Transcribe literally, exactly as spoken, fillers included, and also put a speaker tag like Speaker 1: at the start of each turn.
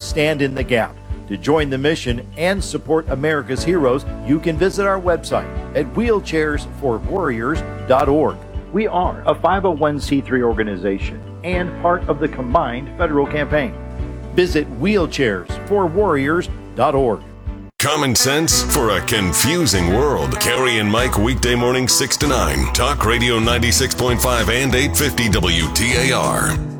Speaker 1: stand in the gap. To join the mission and support America's heroes, you can visit our website at wheelchairs for warriors dot org. We are a five oh one c three organization and part of the combined federal campaign. Visit wheelchairs for warriors dot org.
Speaker 2: Common sense for a confusing world. Carrie and Mike, weekday morning six to nine. Talk Radio ninety-six point five and eight fifty W T A R.